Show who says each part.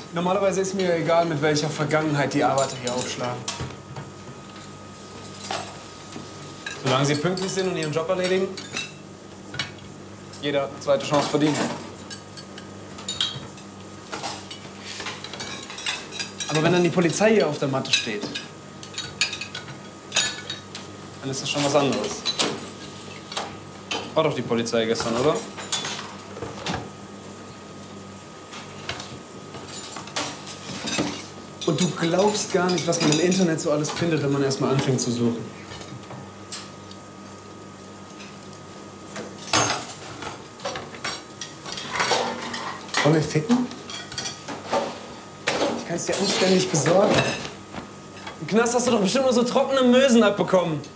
Speaker 1: Normalerweise ist mir egal, mit welcher Vergangenheit die Arbeiter hier aufschlagen. Solange sie pünktlich sind und ihren Job erledigen, jeder hat eine zweite Chance verdient. Aber wenn dann die Polizei hier auf der Matte steht, dann ist das schon was anderes. War doch die Polizei gestern, oder? Und du glaubst gar nicht, was man im Internet so alles findet, wenn man erst mal anfängt zu suchen. Wollen wir ficken? Ich kann es dir anständig besorgen. Im Knast hast du doch bestimmt nur so trockene Mösen abbekommen.